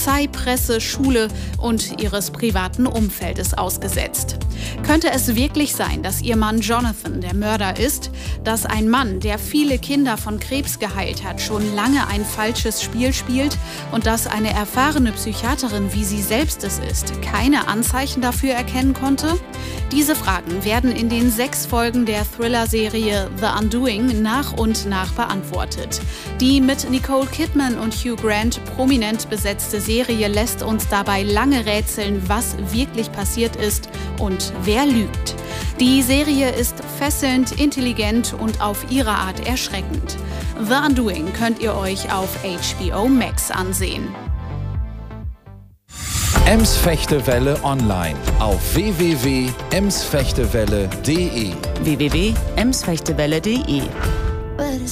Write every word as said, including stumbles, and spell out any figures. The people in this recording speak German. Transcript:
Polizei, Presse, Schule und ihres privaten Umfeldes ausgesetzt. Könnte es wirklich sein, dass ihr Mann Jonathan der Mörder ist? Dass ein Mann, der viele Kinder von Krebs geheilt hat, schon lange ein falsches Spiel spielt? Und dass eine erfahrene Psychiaterin, wie sie selbst es ist, keine Anzeichen dafür erkennen konnte? Diese Fragen werden in den sechs Folgen der Thriller-Serie The Undoing nach und nach beantwortet. Die mit Nicole Kidman und Hugh Grant prominent besetzte Serie lässt uns dabei lange rätseln, was wirklich passiert ist und wer lügt. Die Serie ist fesselnd, intelligent und auf ihre Art erschreckend. The Undoing könnt ihr euch auf H B O Max ansehen. Emsfechtewelle online auf w w w punkt emsfechtewelle punkt de w w w punkt emsfechtewelle punkt de